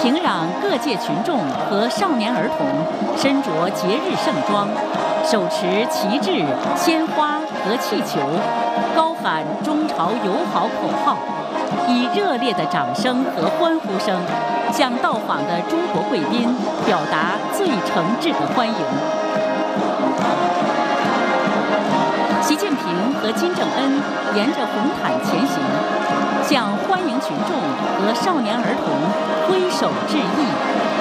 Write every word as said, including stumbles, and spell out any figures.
平壤各界群众和少年儿童身着节日盛装，手持旗帜、鲜花和气球，高喊中朝友好口号，以热烈的掌声和欢呼声向到访的中国贵宾表达最诚挚的欢迎。习近平和金正恩沿着红毯前行，向欢迎群众和少年儿童挥手致意。